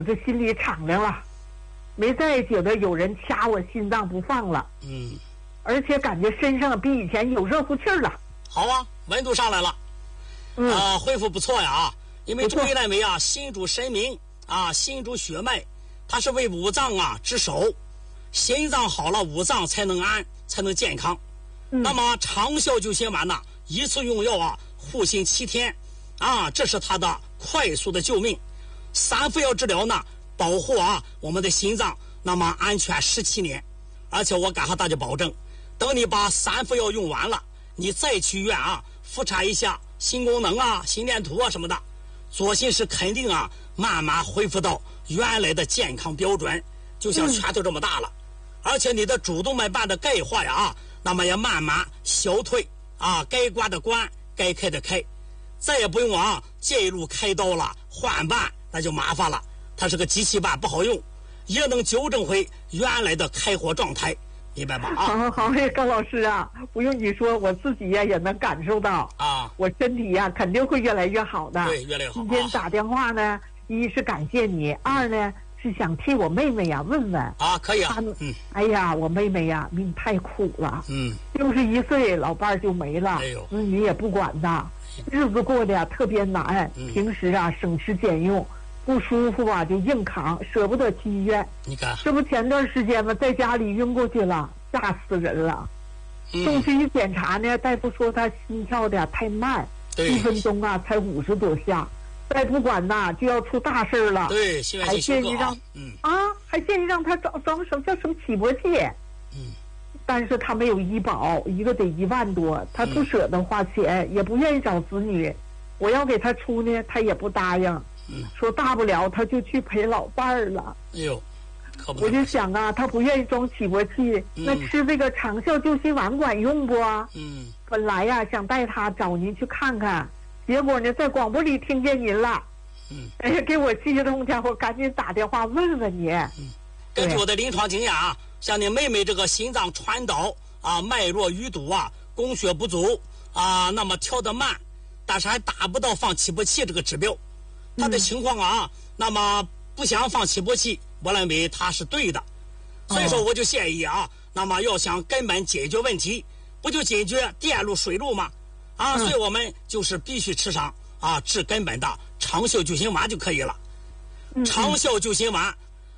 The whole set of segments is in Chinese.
这心里敞亮了，没再觉得有人掐我心脏不放了。而且感觉身上比以前有热乎气儿了。 好啊，温度上来了，恢复不错呀。因为中医认为啊，心主神明啊，心主血脉，它是为五脏啊之首，心脏好了，五脏才能安，才能健康。那么长效救心丸呢，一次用药啊，护心7天啊，这是它的快速的救命。3副药治疗呢，保护啊我们的心脏，那么安全17年。而且我敢和大家保证，等你把3副药用完了，你再去医院啊复查一下心功能啊、心电图啊什么的，左心室肯定啊慢慢恢复到原来的健康标准，就像拳头这么大了。而且你的主动脉瓣的钙化呀，那么也慢慢消退啊，该关的关，该开的开，再也不用啊介入开刀了，换瓣那就麻烦了。它是个机器瓣，不好用，也能纠正回原来的开火状态，明白吗？ 好，高老师啊，不用你说，我自己呀也能感受到啊，我身体呀肯定会越来越好的。 对，越来越好。 今天打电话呢，一是感谢你，二呢是想替我妹妹呀问问啊，可以啊。 哎呀，我妹妹呀命太苦了，61岁老伴儿就没了，子女也不管她，日子过得特别难，平时啊省吃俭用。不舒服啊就硬扛，舍不得去医院。 你看， 这不前段时间嘛，在家里晕过去了，吓死人了。送去一检查呢，大夫说他心跳的太慢，1分钟啊才50多下，再不管呐就要出大事了。 对， 还建议让还建议让他装什么叫什么起搏器。但是他没有医保，一个得1万多，他不舍得花钱，也不愿意找子女。我要给他出呢，他也不答应。说大不了他就去陪老伴儿了。 哎呦，可不！ 我就想啊，他不愿意装起搏器，那吃这个长效救心丸管用不？本来呀想带他找您去看看，结果呢在广播里听见您了。哎呀，给我激动的，我赶紧打电话问问你。 根据我的临床经验啊，像你妹妹这个心脏传导啊、脉络淤堵啊、供血不足啊，那么跳得慢，但是还达不到放起搏器这个指标。他的情况啊，那么不想放起搏器，我认为他是对的，所以说我就建议啊，那么要想根本解决问题，不就解决电路水路吗？所以我们就是必须吃上啊治根本的长效救心丸就可以了。长效救心丸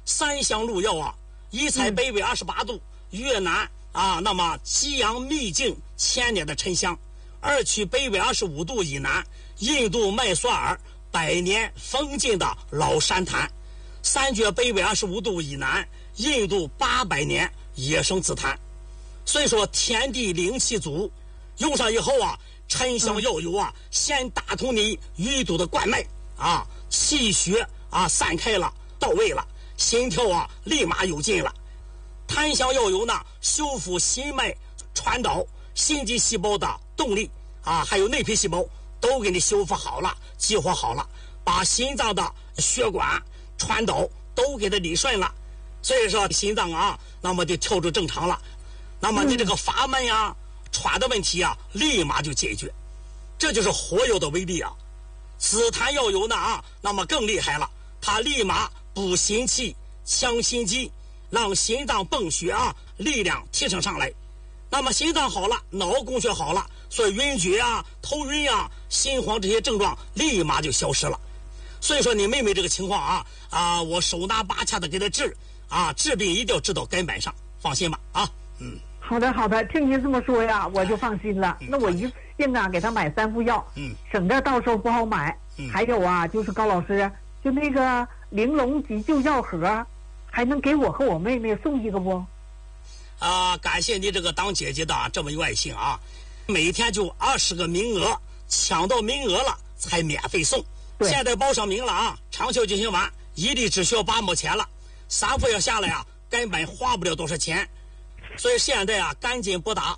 3香入药啊，一采北纬28度越南啊，那么激阳秘境1000年的沉香；二取北纬25度以南印度麦索尔100年封禁的老山檀；3绝北纬25度以南印度800年野生紫檀。所以说天地灵气足，用上以后啊，沉香药油啊，先打通你淤堵的冠脉啊，气血啊散开了，到位了，心跳啊立马有劲了。檀香药油呢，修复心脉传导，心肌细胞的动力啊，还有内皮细胞都给你修复好了，激活好了，把心脏的血管传导都给它理顺了，所以说心脏啊，那么就跳出正常了。那么你这个阀门呀、喘的问题啊，立马就解决。这就是活药的威力啊。紫檀药油呢那么更厉害了，它立马补心气、强心肌，让心脏泵血啊力量提升上来。那么心脏好了，脑供血好了，所以晕厥啊、头晕啊、心慌这些症状立马就消失了。所以说你妹妹这个情况我手拿把掐的给她治治病一定要治到根本上，放心吧好的，听您这么说呀，我就放心了。那我一次性给他买3副药，省得到时候不好买。还有就是高老师，就那个玲珑急救药盒，还能给我和我妹妹送一个不？ 感谢你这个当姐姐的这么有爱心啊！每天就20个名额，抢到名额了才免费送。现在报上名了长效救心丸一粒只需要8毛钱了，3副药下来根本花不了多少钱。所以现在赶紧拨打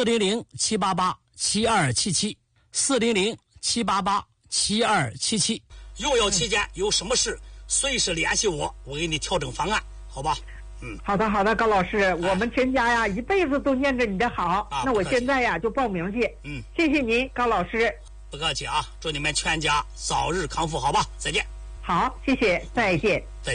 400-788-7277，400-788-7277。用药期间有什么事随时联系我，我给你调整方案，好吧？ 好的，高老师，我们全家一辈子都念着你的好。那我现在就报名去。谢谢您，高老师。 不客气祝你们全家早日康复，好吧？再见。 好，谢谢，再见。